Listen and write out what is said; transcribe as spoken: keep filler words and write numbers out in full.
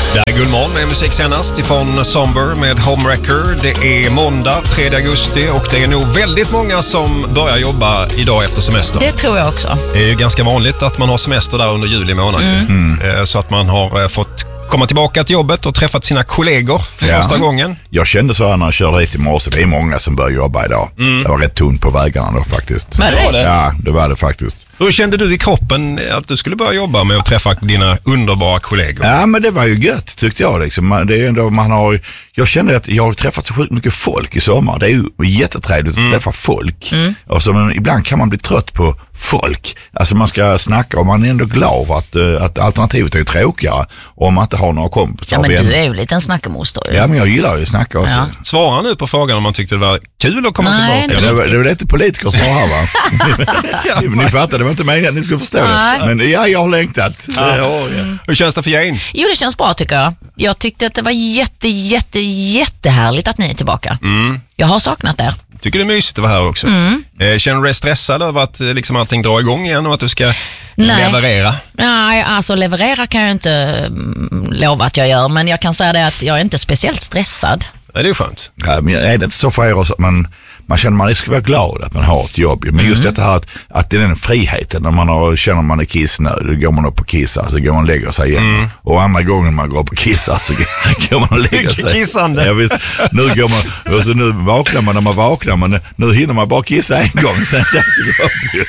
Det är Guldmorgon med musik senast ifrån Somber med Homewrecker. Det är måndag tredje augusti och det är nog väldigt många som börjar jobba idag efter semester. Det tror jag också. Det är ju ganska vanligt att man har semester där under juli månad. Mm. Mm. Så att man har fått komma tillbaka till jobbet och träffat sina kollegor för Ja. första gången. Jag kände så här när jag körde hit i morse. Det är många som börjar jobba idag. Mm. Det var rätt tunt på vägarna då faktiskt. Var det? Ja, det. Ja, det var det faktiskt. Hur kände du i kroppen att du skulle börja jobba med att träffa dina underbara kollegor? Ja, men det var ju gött tyckte jag. Liksom. Man- Det är ändå, man har, jag kände att jag har träffat så sjukt mycket folk i sommar. Det är ju jättetrevligt att träffa folk. Mm. Och så, men ibland kan man bli trött på folk. Alltså man ska snacka och man är ändå glad för att, eh, att alternativet är ju tråkigare om man inte har några kompisar. Ja, men vänner. du är ju lite en snackamoster. Ja, men jag gillar ju att snacka också. Ja. Svara nu på frågan om man tyckte det var kul att komma Nej, tillbaka. inte Ja, det, var, det var lite politiker som var här va? Ja, ni, ni fattar, det var inte meningen att ni skulle förstå Nej. det. Men ja, jag har längtat. Ja. Ja, ja. Hur känns det för Jane? Jo, det känns bra tycker jag. Jag tyckte att det var jätte, jätte, jättehärligt att ni är tillbaka. Mm. Jag har saknat er. Tycker det är mysigt att vara här också. Mm. Eh, Känner du dig stressad över att eh, liksom allting drar igång igen och att du ska Nej. leverera? Nej, alltså leverera kan jag inte mm, lova att jag gör, men jag kan säga det att jag är inte speciellt stressad. Ja, det är ju skönt. Ja, men är det inte så för er också att man, man känner att man ska vara glad att man har ett jobb. Men just Mm. det här att, att det är den friheten när man har, känner att man är kissnödig, då går man upp och kissar, så går man och lägger sig igen. Mm. Och andra gången man går upp och kissar så går man och lägger sig. Kissande. Ja, visst. Nu går man, och så nu vaknar man när man vaknar, men nu hinner man bara kissa en gång, sen är det dags att gå upp.